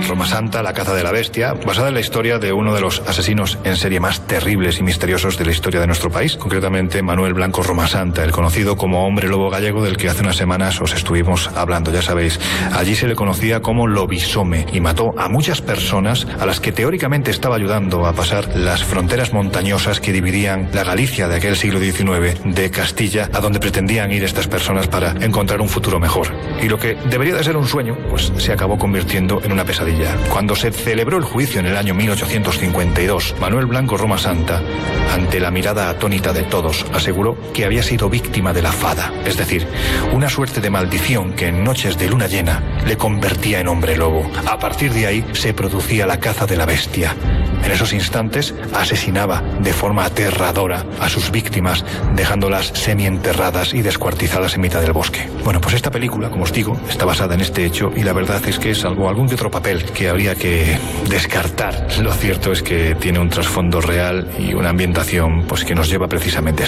Roma Santa, La caza de la bestia, basada en la historia de uno de los asesinos en serie más terribles y misteriosos de la historia de nuestro país, concretamente Manuel Blanco Roma Santa, el conocido como hombre lobo gallego del que hace unas semanas os estuvimos hablando, ya sabéis. Allí se le conocía como lobisome y mató a muchas personas a las que teóricamente estaba ayudando a pasar las fronteras montañosas que dividían la Galicia de aquel siglo XIX de Castilla, a donde pretendían ir estas personas para encontrar un futuro mejor. Y lo que debería de ser un sueño, pues se acabó convirtiendo en una pesadilla. Cuando se celebró el juicio en el año 1852, Manuel Blanco Roma Santa, ante la mirada atónita de todos, aseguró que había sido víctima de la fada, es decir, una suerte de maldición que en noches de luna llena le convertía en hombre lobo. A partir de ahí se producía la caza de la bestia. En esos instantes asesinaba de forma aterradora a sus víctimas, dejándolas semienterradas y descuartizadas en mitad del bosque. Bueno, pues esta película, como os digo, está basada en este hecho y la verdad es que salvo algún que otro papel que habría que descartar, lo cierto es que tiene un trasfondo real y una ambientación pues que nos lleva precisamente a